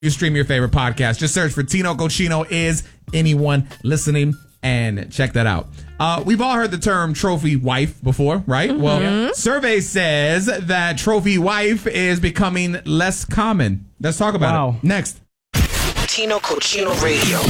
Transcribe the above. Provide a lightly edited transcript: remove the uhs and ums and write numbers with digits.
you stream your favorite podcast. Just search for Tino Cochino Is Anyone Listening and check that out. We've all heard the term trophy wife before, right? Mm-hmm. Well, survey says that trophy wife is becoming less common. Let's talk about it. Next. Tino Cochino Radio.